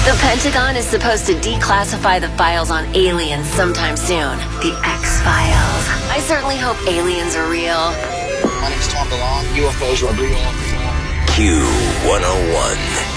The Pentagon is supposed to declassify the files on aliens sometime soon. The X-Files. I certainly hope aliens are real. My name's Tom DeLonge. UFOs are real. Q101.